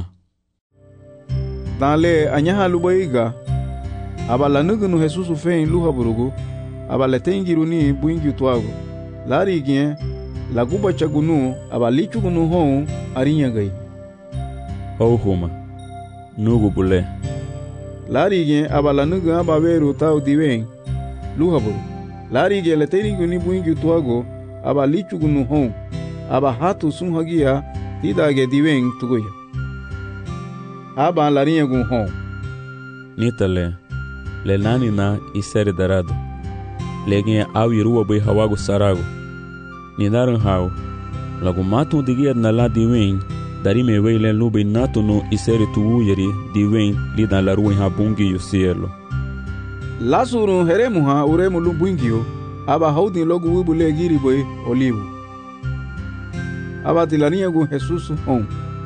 Dans le anyaha lubaiga, aba la nugunu Jesus fein luha burugu, aba le teingiruni buingi tuago. Lari gien, la guba chagunu abalichu gunu hon arinya gai. Hau huma, nugu bule. Lari gen abala nugu abaveru tau diwen, luhaburu. Lari gen leteri guni buingi tuago abalichu gunu hon, aba hatu sunhagia tidage diwen tugoya. Aba larinya gun hon. Nitale, le nani na isere darado. Legin awiruwa bai hawagu sarago. Ninaran hau, lagu matu digia na la diwen, dari me weile lube natu no iseri tu uyeri diwen lida la ruin ha bungi yu cielo. Lasurun heremu ha uremu lu bungio, aba haudin logu wibule giri boy olivu. Aba tilarinha gu Jesus hon.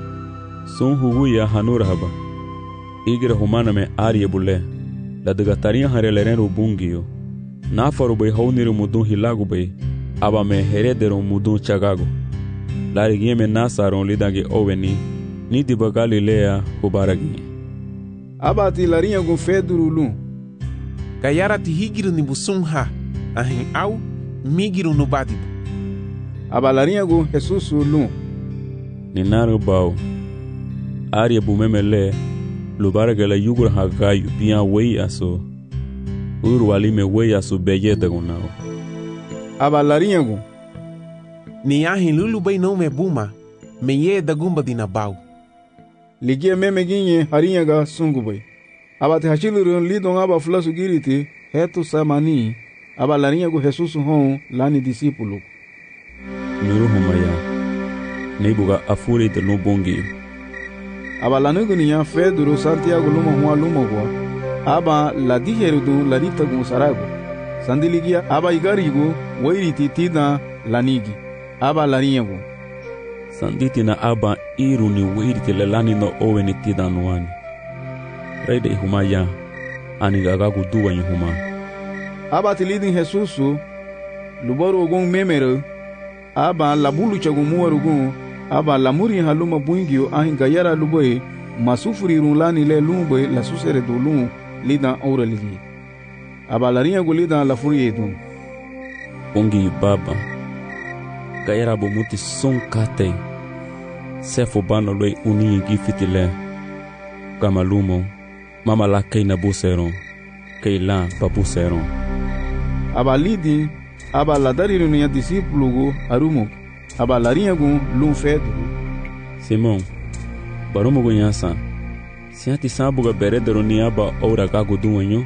Son huguya hanura haba. Igira humana me arie bule, la degatarinha hareleren bungio. Nafaru bai hauniru mudun hilagu bai, aba me heredero mudun chagago. Lari gieme nasaron lidage oveni, ni di Galilea hubaragi. Aba ti larinha gun feduru lun. Gayara ti higiru ni busum ha, ahin au, migiru no badido. Aba larinha gun Jesus lun. Ninaru bau. Aria bumemele, lubarage la yugur hagayu, bian wei aso. Uru alime wei aso beyeta gunao. Aba larinha gun. Ni ahin lulu bai não me buma, me ye da gumba dina bau. Ligia meme ginye harinha ga sungu bai. Aba te hachilurun lidon aba flasu giriti, hetu samani, aba larinha gu Jesus hon lani discípulo. Nuru humaya, neibuga afure de no bongi. Aba lanugu niya Pedro Santiago luma hua luma hua, aba la diherudu la rita gun sarago. Sandiligia aba igarigu, wairiti tina lanigi. Aba larinha gun. Sanditi na aba iru ni wairiti le lani no owe ni tida nuani. Reide ihumaya, ani gagagu duwa ihuma. Aba tilidin Jesusu, lubaru gun memere, aba labulu chagu muwaru gun, aba lamuri haluma buingio ahin gayara lubai, masufuri rulani le lumbai la susere do lum lidan ora ligi. Aba larinha gun lidan la furi edun. Bongi baba. Gayara bomuti son kate. Sefo bano loi uni gifitile. Gamalumo. Mama la kei na buseron. Kei la papuseron. Aba lidi, aba la dariru niya disipulugu arumo. Aba larinha gun lum fedu. Simon. Barumo gun yansan. Sianti sambuga beredero ni aba ora gagu duwanyo.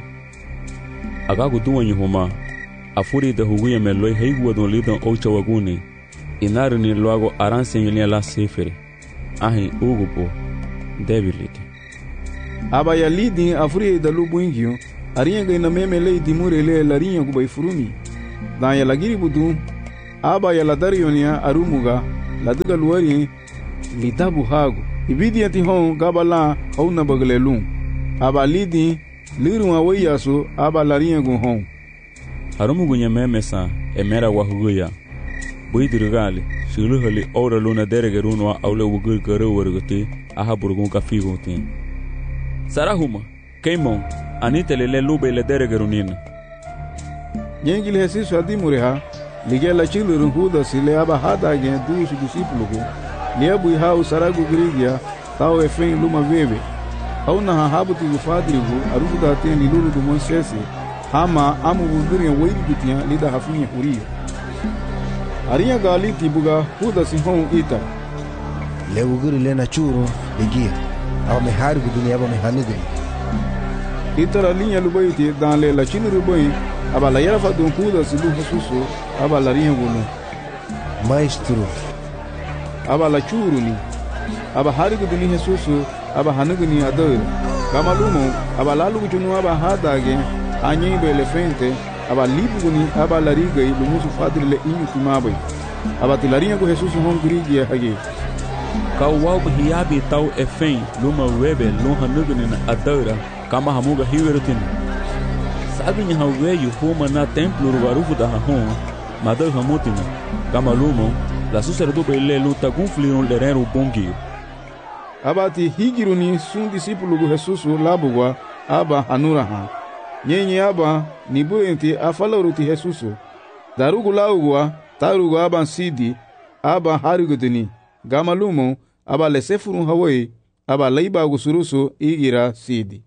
Agagu duwanyo huma. Afuri de huguya me loi heigu don lidon ocha waguni. Inaru ni loago aranse yulia la sefere. Ahin ugupo. Debilite. Aba ya lidin afuri da lubu ingio. Arinha gai na meme lei dimure le larinha gu bai furumi. dan ya lagiri budu aba ya ladarionia arumuga ladiga luari lidabu hagu ibidi ati hon gabala hona baglelum aba lidi liru awayaso aba lariengu hon arumugu nyememesa emera wahuguya buidirgali shiluhali ora luna deregerunwa aule wugur garo warguti aha burgun kafigunti sarahuma keimon anitelele lube le deregerunina Nyengil hesisu adimureha ligela chilurun huda sile aba hada gen dusu disipulugu liebu ihau saragu grigia tau efen luma veve hauna hahabuti gufadrigu arufu daten lilulu du monsese hama amu wugurien weidi gutian lida hafinye huria arinha galiti buga huda sihon ita le wuguri lena churo ligia aba mehari gudunia aba mehanigri itara linha lubaiti dan le la chinu rubai aba la yara fadun kuda silu hasusu aba la rinha gulu maestro aba la churu ni aba hari guduni hasusu aba hanuguni ador kamalumo aba la lugu chunu aba hadage anyi bele fente aba libuguni aba la riga lumusu fadri le inyu timabai aba tilarinha go hasusu hon grigi hage kawau hiabi tau efen luma webe lun hanuguni na adora kama hamuga hiwerutin sabinya haweyu homa na templo rugarufu da hon madar hamutina kama lumo la sucerdo bele luta gunflion lerero bongi abati higiruni sun discípulo go Jesusu labugwa aba hanura ha nyenye aba nibuenti afaloruti Jesusu darugu laugwa tarugu aba sidi aba harigudini gama lumo aba lesefurun hawai aba leiba gusurusu igira sidi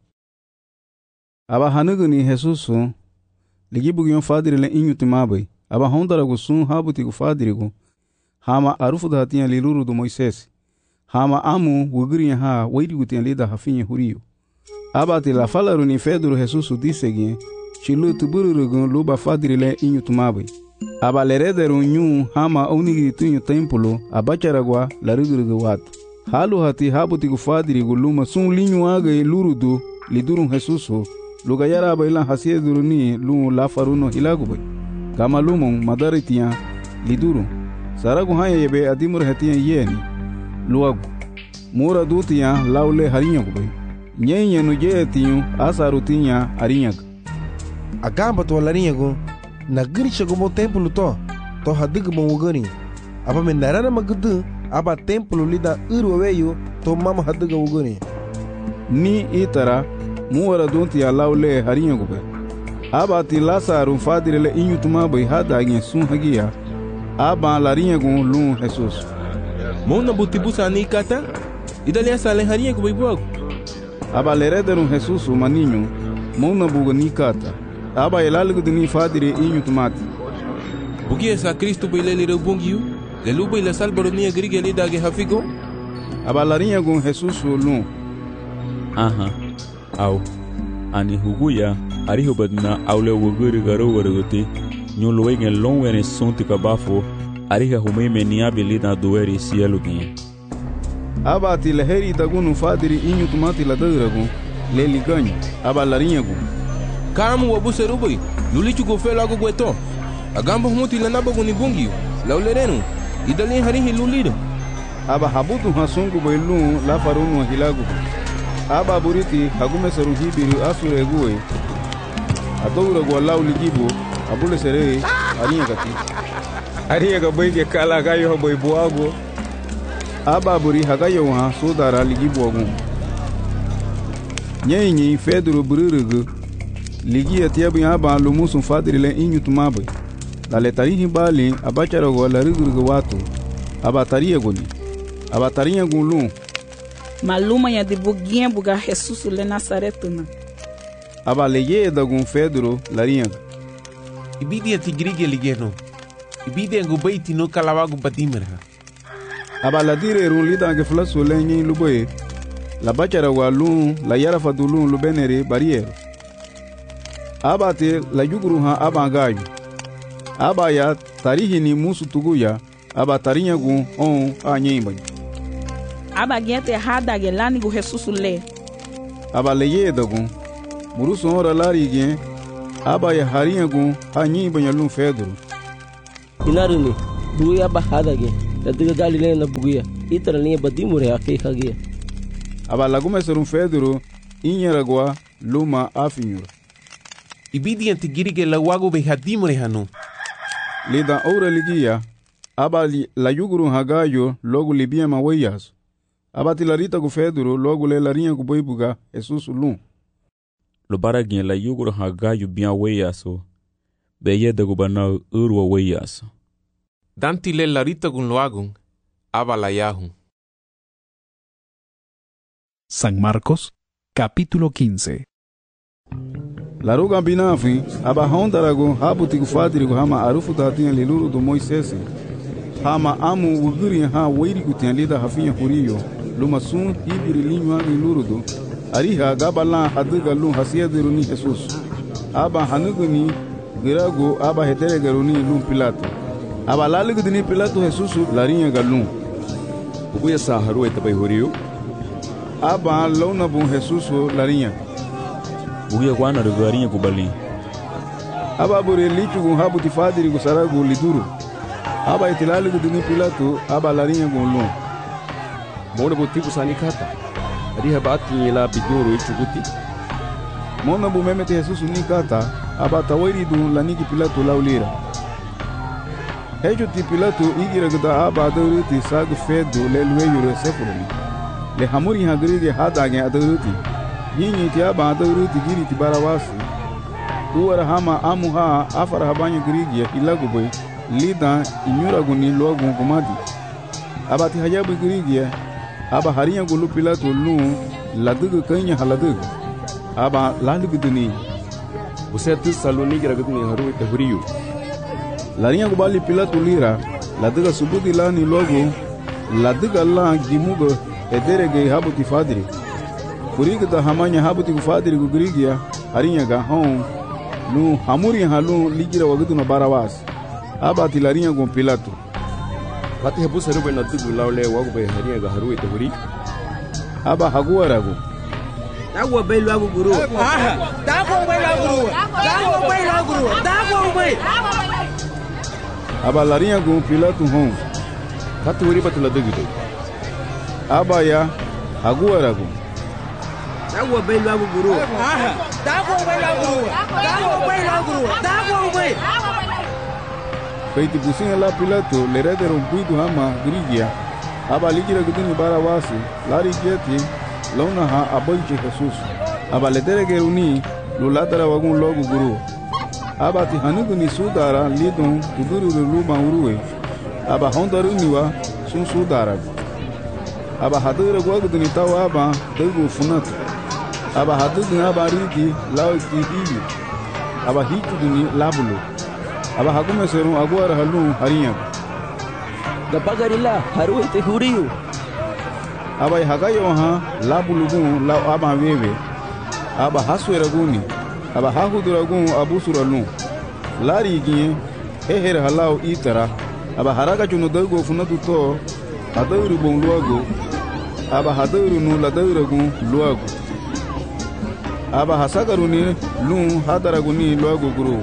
aba hanuguni Jesusu ligibugion fadire le inyu timabai aba hondara gusun habuti gu fadirigu hama arufu da hatia liluru do Moisés hama amu wuguri ha weidi gutian lida hafinye hurio aba ti la falaru ni Pedro Jesusu disegin chilu tubururugun luba fadire le inyu timabai aba lerederu nyu hama onigiri tunyu templo abacharagwa laruguru wat halu hati habuti gu fadirigu luma sun linyu age lurudu lidurun Jesusu luga yara bailan hasie duruni lu la faruno hilagubai kama lumon madaritian liduru saragu haya yebe adimur hatian yeni luagu mura dutian laule harinha gubai nyenye no jetinho asarutinya harinha agamba to larinha go na giri chego mo templo to to hadiga mo wugani aba men narana magdu aba templo lida urweyo to mama hadiga wugani ni itara muwara donti ya laule harinha gube aba ti lasaru fadirele inyu tumabai hada gen sun hagia aba larinha gun lun Jesus mona butibusa ni kata idali asale harinha gube buago aba lerederun Jesus maninho mona buga ni kata aba elalgu dini fadire inyu tumati bugi esa Cristo bailele rebungiu le luba ila salbaro ni agrige le dage hafigo aba larinha gun Jesus lun aha au ani huguya ariho badna aule wuguri garo warguti nyulo wegen longwene sonti kabafo ariha humeme niabe na doeri sieluginha aba ti leheri dagunu fadiri inyu tumati la dadragu le liganyo aba larinha gu kamu wabuserubai lulichu go fela go gweto agamba humuti la nabago ni bungi laulerenu idali harihi lulido aba habutu hasungu bailun la farunu hilagu aba buriti hagume seru hibiru asure guwe adowura go law ligibo abule sere ariya gati ariya ga boyge kala gayo boy buago aba buri hagayo ha sodara ligibo ogun nyenyi Pedro bururugu ligia tiabu aba lumusun fadrile inyu tumabai dale tarihi bali abachara go la rugurugu watu aba tariya goni aba tariya gunlu maluma ya de buguinha buga Jesus le Nazaretuna aba leye da gun Pedro larinha ibidi ati grige ligeno ibidi ngo baiti no kalawagu badimera aba la dire run lida ge flaso lenyi luboye la bachara walun la yara fadulun lubenere barriere aba te la yuguru ha aba gayu aba ya tarihi ni musu tuguya aba tarinha gun on anyemba aba gente errada gelani go Jesus le aba leye da gun murusu ora lari gen aba ya harinha gun hanyi banya lum fedro inaruni buya ba hadage tadiga galile na buguya itara ni badimure ake kage aba lagume serum fedro inyaragwa luma afinyura ibidi antigirige la wago be hadimure hanu lida ora ligia aba li la yuguru hagayo logo libia mawayas aba tilarita ku fedro logo le larinha ku boibuga Jesus lum lo bara gien la yuguru hagayo bien wayaso be yeda ku bana urwa wayas danti le larita gun loagun aba la yahu. San Marcos, capítulo quince. Laruga binafi aba hondarago habuti ku fadiri ku hama arufu datinha liluru do Moisés hama amu wuguri ha weiri ku tinha lida hafinha huriyo luma sun hibiri linwa liluru do ariha gabala hadiga lu hasiadiru ni Jesus aba hanuguni girago aba hedere garuni lu Pilato aba laligu dini Pilato Jesus larinha galum ubuya sa haru etabai huriyo aba launa bun Jesus larinha uya kwana rugarinha kubali aba bore lichu gun habuti fadiri ku saragu liduru aba itilali gu dini Pilato aba larinha gun lu mona botiku sani kata ariha bati la biduru ichuguti mona bu memete Jesus ni kata aba tawairi dun laniki Pilato laulira hejo ti Pilato igira gda aba dawriti sag fedo le lueyo sefurni le hamuri hagrige hadage adawriti yinyi ti aba dawriti giri ti barawasi uwara hama amuha afara habanya grige ilaguboy lida inyura guni logun kumadi aba ti hajabu grige aba harinya gulu Pilato lu ladugu kanya haladugu aba laliguduni usetu saloni giraguduni haru te huriyu larinha kubali Pilato lira laduga subudi lani logo laduga la gimugo ederege habuti fadiri kuriga da hamanya habuti fadiri gugrigia harinya ga hon lu hamuri halu ligira waguduna barawas aba ti larinha gon Pilato Kati hebu seru na tugu laule wagu be harinha ga haru te huri aba haguarago Dago be lagu guru Dago be lagu guru Dago be lagu guru Dago be aba larinha gon Pilato hon kati huri batula dugu de aba ya haguarago Dago be lagu guru Dago be lagu guru Dago be lagu guru Dago be Feiti pusinha la Pilato le redere un puidu hama grigia aba ligira gudini barawasi lari geti launa ha aboiche Jesus aba le derege uni lulatara wagun logu guru aba ti hanuguni sudara lidon tuduru luma uruwe aba hondaru niwa sun sudara aba hadura gwagudini tawa aba degu funatu aba haduduni aba rigi lauti hibi aba hituduni labulo aba hakume serum aguara halu harinha da pagarila haru te huriyu aba hagayo ha labulugun la aba wewe aba hasweraguni aba hahuduragun abusuralu lari giye heher halau itara aba haraga chuno dago funatu to adawru bon luago aba hadawru nu ladawragun luago aba hasagaruni lu hadaraguni luago guru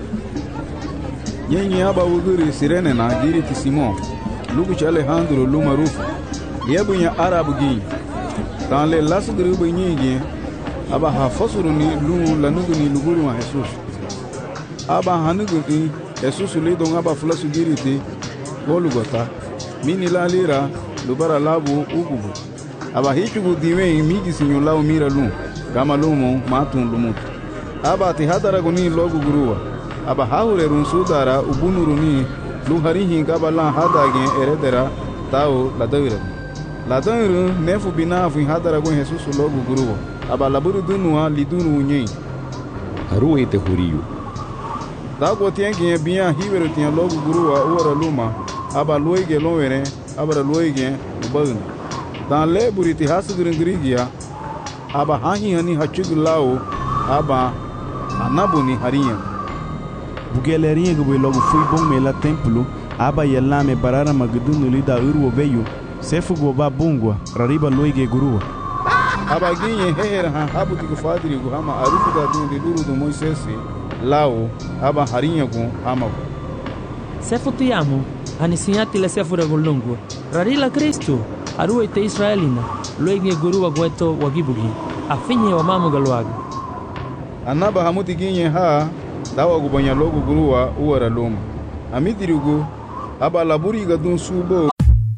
yenye aba wuguri sirene na giri ti Simon lugu ci Alejandro lu marufu yebunya arabu gi dans les las grubu nyigi aba ha fosuru ni lu lanugu ni luguru wa Jesus aba hanugu ni Jesus le don aba flasu giri ti golugota mini la lira lubara labu ugubu aba hichugu diwe migi sinyo lao mira lu kama lumo matun lumut aba ti hadaragu ni logu guruwa aba haure run sudara ubunuruni lu harihi gabala hadage eredera tao ladawira ladawira nefu binafu hadara gon Jesus logo guruwo aba laburu dunua lidunu nyi haru ite huriyu dago tienge bia hibero tian logo guruwa ora luma aba loige lonwere aba loige ubagna dan le buriti hasugrin grigia aba hahi hani hachugulao aba anabuni hariya bugelerinha gwe logo fui bom mela templo aba yelame barara magdunu lida urwo beyu sefu go ba bungwa rariba loige guruwa aba ginye heher ha habuti ku fadiri ku hama arufu da dun de duru do Moisés lao aba harinya gun amago. Sefo te amo, anisiati le sefo regolongo. Rarila Kristo, arua te Israelina, loigi guru wa gweto wagibugi, afinye wa mamu galwaga. Anaba hamuti ginye ha, dawa gubanya logo guruwa uwara loma. Amitirigu, aba laburi gadun subo.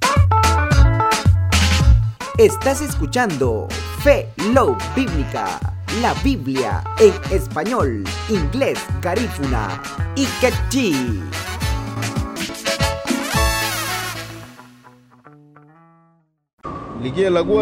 Estás escuchando Fe Love Bíblica, la Biblia en español, inglés, garífuna y quechí. Ligia la